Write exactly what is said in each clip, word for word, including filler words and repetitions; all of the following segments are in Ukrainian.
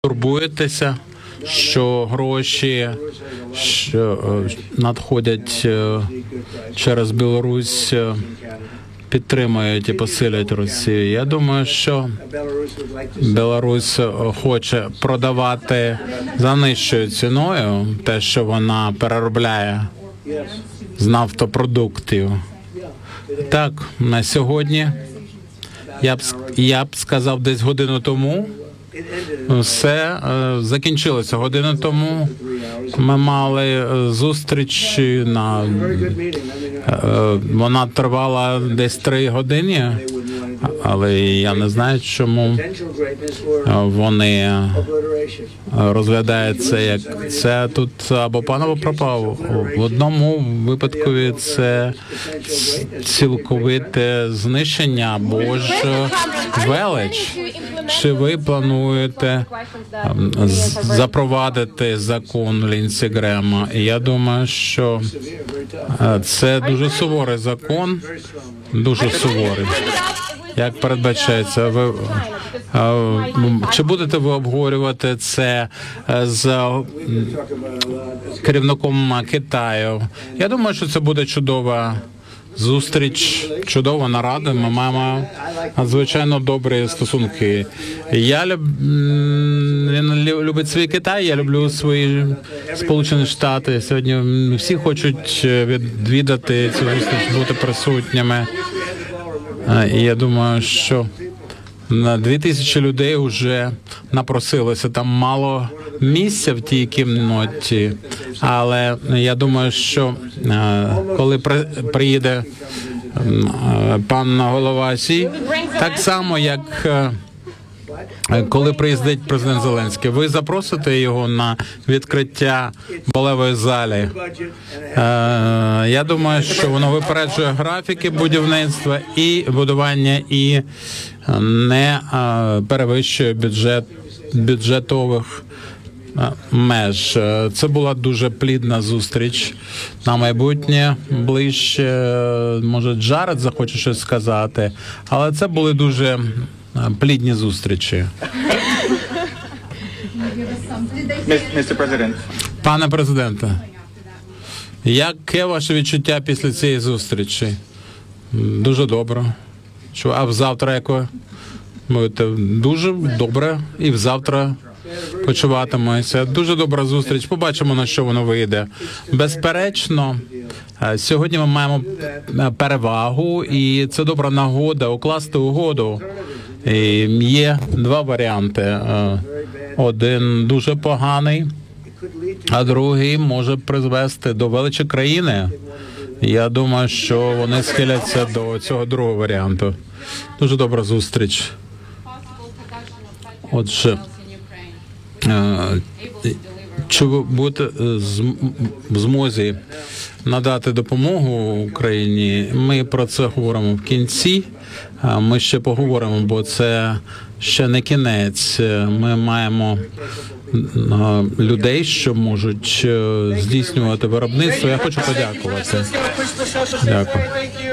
турбуєтеся, що гроші що надходять через Білорусь, підтримують і посилять Росію. Я думаю, що Білорусь хоче продавати за нижчою ціною те, що вона переробляє з нафтопродуктів. Так, на сьогодні, я б, я б сказав, десь годину тому, все закінчилося. Годину тому ми мали зустріч, на вона тривала десь три години, але я не знаю, чому вони розглядають це як це тут або пан, або пропав. В одному випадку це цілковите знищення, або ж велич. Чи ви плануєте запровадити закон Лінсі Грема? І я думаю, що це дуже суворий закон, дуже суворий. Як передбачається, ви чи будете ви обговорювати це з керівником Китаю? Я думаю, що це буде чудова зустріч, чудова нарада. Ми маємо надзвичайно добрі стосунки. Я люб... Він любить свій Китай, я люблю свої Сполучені Штати. Сьогодні всі хочуть відвідати цю зустріч, бути присутніми. І я думаю, що на дві тисячі людей вже напросилося. Там мало місця в тій кімнаті, але я думаю, що коли приїде пан голова Сі, так само, як коли приїздить президент Зеленський, ви запросите його на відкриття балевої залі. Я думаю, що воно випереджує графіки будівництва і будування і не перевищує бюджет бюджетових меж. Це була дуже плідна зустріч на майбутнє. Ближче, може, Джаред захоче щось сказати, але це були дуже плідні зустрічі. Пане президенте, яке ваше відчуття після цієї зустрічі? Дуже добре. А завтра яке? Будете дуже добре і завтра почуватимуся. Дуже добра зустріч. Побачимо, на що воно вийде. Безперечно, сьогодні ми маємо перевагу, і це добра нагода укласти угоду. І є два варіанти. Один дуже поганий, а другий може призвести до величі країни. Я думаю, що вони схиляться до цього другого варіанту. Дуже добра зустріч. Отже, чи ви будете в змозі надати допомогу Україні? Ми про це говоримо в кінці. Ми ще поговоримо, бо це ще не кінець. Ми маємо людей, що можуть здійснювати виробництво. Я хочу подякувати. Дякую.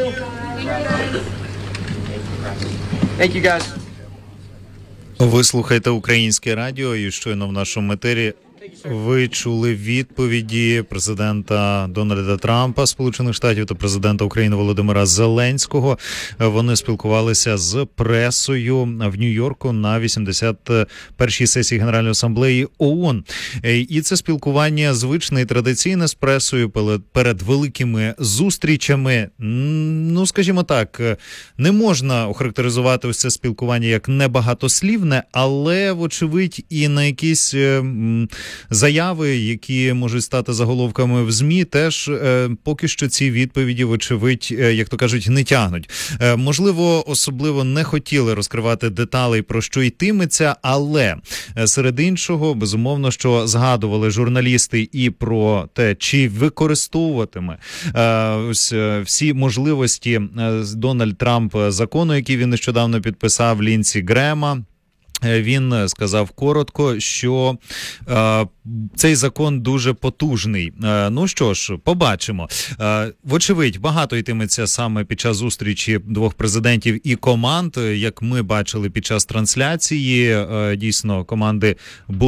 Ви слухаєте Українське радіо, і щойно в нашому етері ви чули відповіді президента Дональда Трампа Сполучених Штатів та президента України Володимира Зеленського. Вони спілкувалися з пресою в Нью-Йорку на вісімдесят першій сесії Генеральної асамблеї ООН. І це спілкування звичне і традиційне з пресою перед великими зустрічами. Ну, скажімо так, не можна охарактеризувати ось це спілкування як небагатослівне, але, вочевидь, і на якісь заяви, які можуть стати заголовками в ЗМІ, теж е, поки що ці відповіді, вочевидь, е, як то кажуть, не тягнуть. Е, можливо, особливо не хотіли розкривати деталей, про що йтиметься, але е, серед іншого, безумовно, що згадували журналісти і про те, чи використовуватиме е, ось, е, всі можливості е, Дональд Трамп закону, який він нещодавно підписав, Лінсі Грема. Він сказав коротко, що е, цей закон дуже потужний. Е, ну що ж, побачимо. Е, вочевидь, багато йтиметься саме під час зустрічі двох президентів і команд. Як ми бачили під час трансляції, е, дійсно, команди були